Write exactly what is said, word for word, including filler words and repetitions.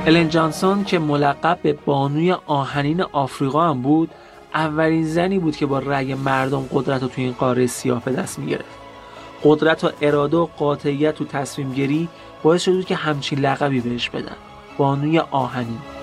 الن جانسون که ملقب به بانوی آهنین آفریقا هم بود، اولین زنی بود که با رأی مردم قدرت رو توی این قاره سیاه به دست می‌گرفت. قدرت و اراده و قاطعیت تو تصمیم گیری باعث شد که همچین لقبی بهش بدن، بانوی آهنین.